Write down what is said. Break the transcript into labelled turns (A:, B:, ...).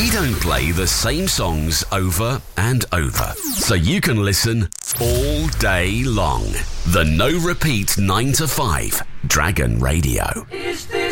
A: We don't play the same songs over and over, so you can listen all day long. The No Repeat 9 to 5 Dragon Radio.